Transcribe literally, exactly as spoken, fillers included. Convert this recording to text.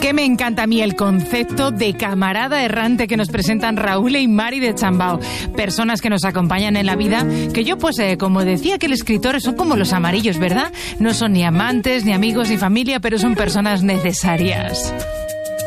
Que me encanta a mí el concepto de camarada errante que nos presentan Raúl y Mari de Chambao. Personas que nos acompañan en la vida, que yo pues eh, como decía que el escritor, son como los amarillos, ¿verdad? No son ni amantes, ni amigos, ni familia, pero son personas necesarias.